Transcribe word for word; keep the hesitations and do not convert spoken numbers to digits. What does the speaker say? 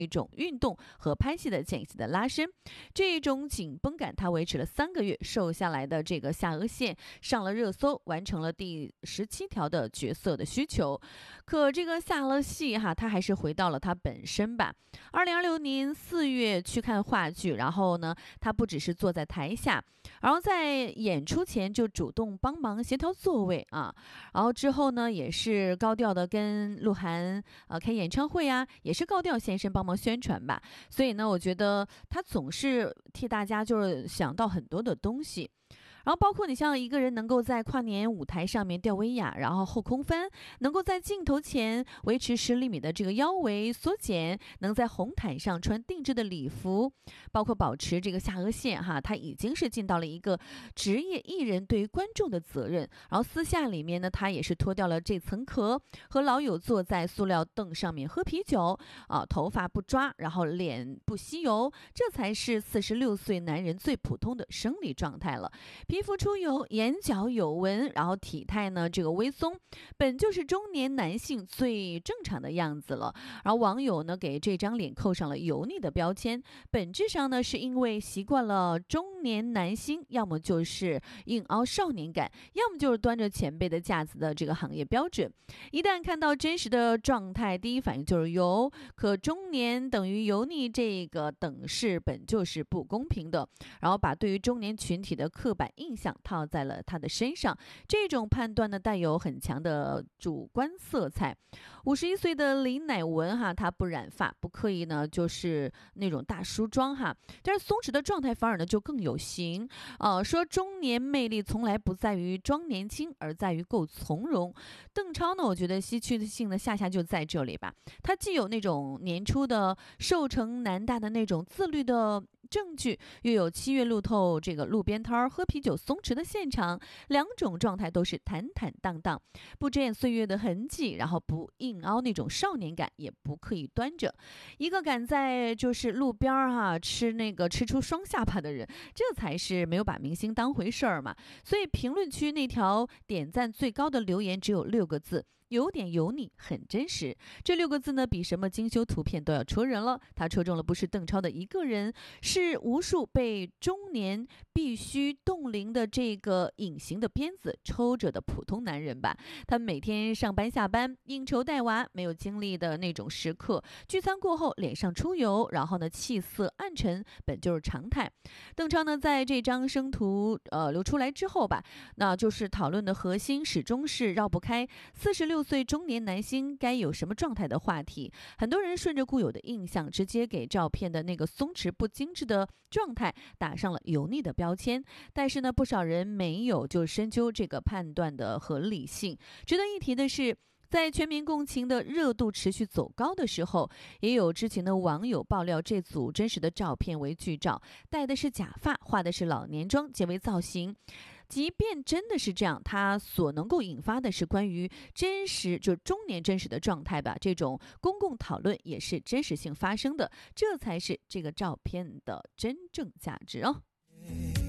一种运动和拍戏的间隙的拉伸，这种紧绷感它维持了三个月，瘦下来的这个下颚线上了热搜，完成了第十七条的角色的需求。可这个下颚戏哈，它还是回到了它本身吧。二零二六年四月去看话剧，然后呢，他不只是坐在台下，然后在演出前就主动帮忙协调座位啊，然后之后呢，也是高调的跟鹿晗呃开演唱会啊，也是高调现身帮忙宣传吧。所以呢，我觉得他总是替大家就是想到很多的东西。然后包括你像一个人能够在跨年舞台上面吊威亚，然后后空翻，能够在镜头前维持十厘米的这个腰围缩减，能在红毯上穿定制的礼服，包括保持这个下颚线哈，他已经是尽到了一个职业艺人对于观众的责任。然后私下里面呢，他也是脱掉了这层壳，和老友坐在塑料凳上面喝啤酒啊，头发不抓，然后脸不吸油，这才是四十六岁男人最普通的生理状态了。皮肤出油，眼角有纹，然后体态呢这个微松，本就是中年男性最正常的样子了。然后网友呢给这张脸扣上了油腻的标签，本质上呢是因为习惯了中年男星要么就是硬凹少年感，要么就是端着前辈的架子的这个行业标准。一旦看到真实的状态，第一反应就是油。可中年等于油腻这个等式本就是不公平的，然后把对于中年群体的刻板印象套在了他的身上，这种判断呢带有很强的主观色彩。五十一岁的李乃文哈，他不染发，不刻意呢就是那种大梳妆哈，但是松弛的状态反而呢就更有型。呃，说中年魅力从来不在于装年轻，而在于够从容。邓超呢，我觉得稀缺性的下下就在这里吧，他既有那种年初的瘦成男大的那种自律的证据，又有七月路透这个路边摊喝啤酒松弛的现场，两种状态都是坦坦荡荡，不遮掩岁月的痕迹，然后不硬凹那种少年感，也不刻意端着。一个敢在就是路边哈、啊、吃那个吃出双下巴的人，这才是没有把明星当回事儿嘛。所以评论区那条点赞最高的留言只有六个字：有点油腻，很真实。这六个字呢，比什么精修图片都要戳人了。他戳中了不是邓超的一个人，是无数被中年必须冻龄的这个隐形的鞭子抽着的普通男人吧。他每天上班下班，应酬带娃，没有经历的那种时刻。聚餐过后脸上出油，然后呢气色暗沉，本就是常态。邓超呢在这张生图呃流出来之后吧，那就是讨论的核心始终是绕不开四十六岁中年男星该有什么状态的话题。很多人顺着固有的印象，直接给照片的那个松弛不精致的状态打上了油腻的标签。但是呢，不少人没有就深究这个判断的合理性。值得一提的是，在全民共情的热度持续走高的时候，也有知情的网友爆料，这组真实的照片为剧照，戴的是假发，化的是老年妆，皆为造型。即便真的是这样，它所能够引发的是关于真实，就是中年真实的状态吧。这种公共讨论也是真实性发生的，这才是这个照片的真正价值哦。